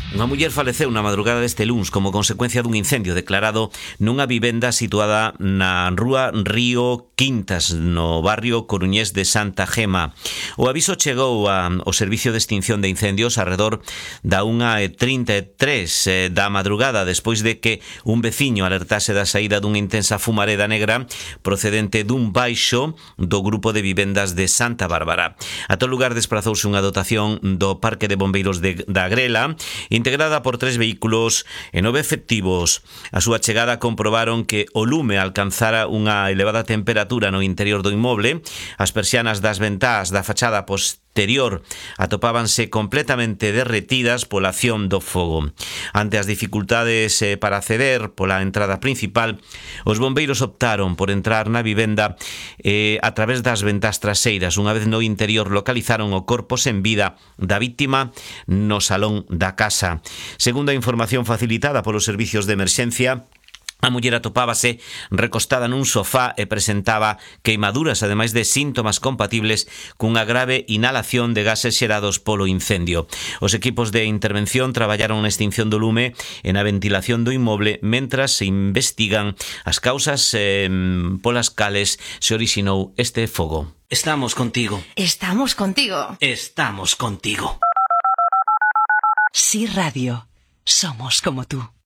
Unha muller faleceu na madrugada deste luns como consecuencia dun incendio declarado nunha vivenda situada na rúa Río Quintas, no barrio coruñés de Santa Gema. O aviso chegou ao Servicio de Extinción de Incendios arredor da 1:33 da madrugada, despois de que un veciño alertase da saída dunha intensa fumareda negra procedente dun baixo do grupo de vivendas de Santa Bárbara. A tal lugar desprazouse unha dotación do Parque de Bombeiros da Grela, integrada por 3 vehículos e 9 efectivos. A súa chegada comprobaron que o lume alcanzara unha elevada temperatura no interior do inmoble. As persianas das ventás da fachada posterior atopábanse completamente derretidas pola acción do fogo. Ante as dificultades para acceder pola entrada principal, os bombeiros optaron por entrar na vivenda a través das ventás traseiras. Unha vez no interior localizaron o corpo sen vida da víctima no salón da casa. Segundo a información facilitada polos servicios de emerxencia, a muller atopábase recostada nun sofá e presentaba queimaduras, ademais de síntomas compatibles cunha grave inhalación de gases xerados polo incendio. Os equipos de intervención traballaron na extinción do lume e na ventilación do inmoble mentras se investigan as causas polas cales se orixinou este fogo. Estamos contigo. Estamos contigo. Estamos contigo. Sí Radio. Somos como tú.